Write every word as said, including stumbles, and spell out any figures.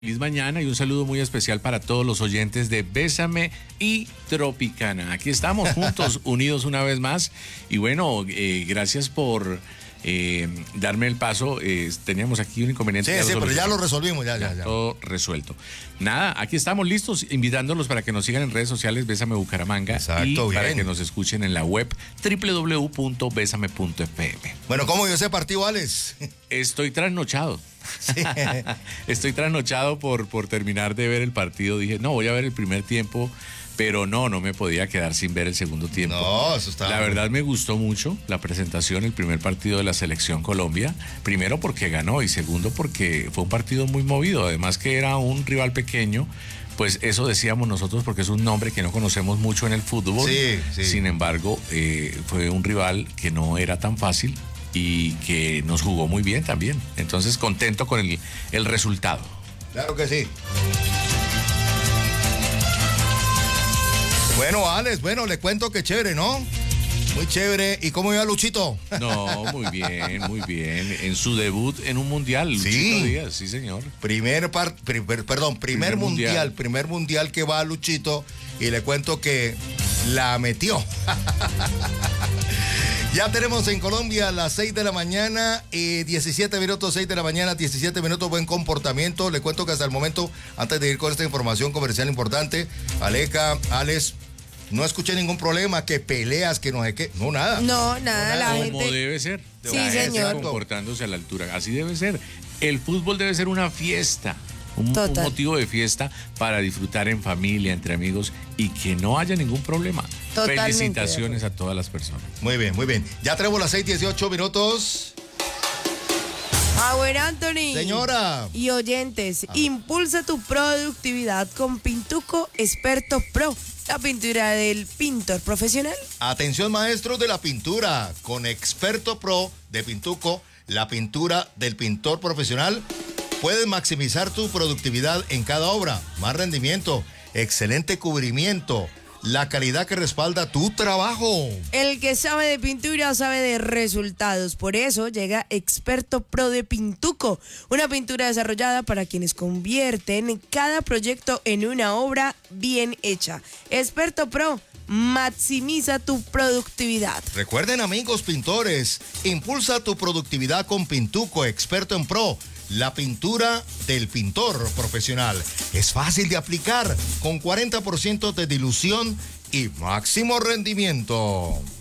Feliz mañana y un saludo muy especial para todos los oyentes de Bésame y Tropicana. Aquí estamos juntos, unidos una vez más. Y bueno, eh, gracias por eh, darme el paso. Eh, teníamos aquí un inconveniente. Sí, sí, pero ya lo resolvimos, ya, ya, ya. Todo resuelto. Nada, aquí estamos listos, invitándolos para que nos sigan en redes sociales, Bésame Bucaramanga. Exacto, y bien. para que nos escuchen en la web doble u doble u doble u punto besame punto f m. Bueno, ¿cómo vio ese partido, Alex? Estoy trasnochado. Sí. Estoy trasnochado por, por terminar de ver el partido. Dije, no, voy a ver el primer tiempo, pero no, no me podía quedar sin ver el segundo tiempo. No, eso está... La verdad me gustó mucho la presentación, el primer partido de la Selección Colombia. Primero porque ganó y segundo porque fue un partido muy movido. Además que era un rival pequeño. Pues eso decíamos nosotros porque es un nombre que no conocemos mucho en el fútbol. Sí, sí. Sin embargo, eh, fue un rival que no era tan fácil y que nos jugó muy bien también. Entonces, contento con el, el resultado. Claro que sí. Bueno, Alex, bueno, le cuento que chévere, ¿no? Muy chévere. ¿Y cómo iba Luchito? No, muy bien, muy bien. En su debut en un mundial, Luchito Sí. Díaz, sí, señor. Primer par, pri- per- perdón, primer, Primer mundial, mundial. primer mundial que va Luchito y le cuento que la metió. Ya tenemos en Colombia las seis de la mañana y diecisiete minutos, seis de la mañana, diecisiete minutos, buen comportamiento. Le cuento que hasta el momento, antes de ir con esta información comercial importante, Aleca, Alex, no escuché ningún problema, que peleas, que no sé qué, no, nada. No, nada, la Como gente... debe ser. Sí, La gente señor. comportándose a la altura. Así debe ser. El fútbol debe ser una fiesta. Un, un Total. motivo de fiesta para disfrutar en familia, entre amigos y que no haya ningún problema. Totalmente de Felicitaciones a todas las personas. Muy bien, muy bien. Ya tenemos las seis, dieciocho minutos. Ah, bueno, Anthony. Señora. Y oyentes, impulsa tu productividad con Pintuco Experto Pro, la pintura del pintor profesional. Atención, maestros de la pintura, con Experto Pro de Pintuco, la pintura del pintor profesional. Puedes maximizar tu productividad en cada obra, más rendimiento, excelente cubrimiento, la calidad que respalda tu trabajo. El que sabe de pintura sabe de resultados. Por eso llega Experto Pro de Pintuco, una pintura desarrollada para quienes convierten cada proyecto en una obra bien hecha. Experto Pro, maximiza tu productividad. Recuerden, amigos pintores, impulsa tu productividad con Pintuco, experto en pro. La pintura del pintor profesional. Es fácil de aplicar, con cuarenta por ciento de dilución y máximo rendimiento.